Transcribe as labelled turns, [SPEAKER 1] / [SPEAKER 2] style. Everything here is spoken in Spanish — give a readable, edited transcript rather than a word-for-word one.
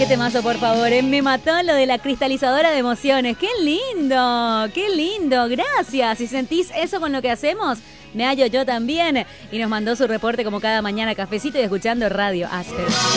[SPEAKER 1] temazo, por favor. Me mató lo de la cristalizadora de emociones. ¡Qué lindo! ¡Qué lindo! Gracias. Si sentís eso con lo que hacemos, me hallo yo también. Y nos mandó su reporte como cada mañana, cafecito y escuchando Radio Asper.